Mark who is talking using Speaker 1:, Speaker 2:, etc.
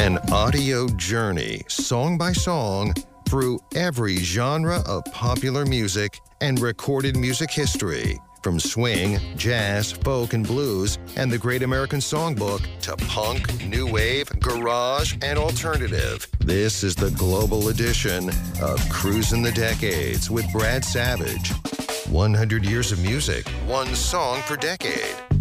Speaker 1: An audio journey, song by song, through every genre of popular music and recorded music history. From swing, jazz, folk, and blues, and the Great American Songbook to punk, new wave, garage, and alternative. This is the global edition of Cruising the Decades with Brad Savage. 100 years of music, one song per decade.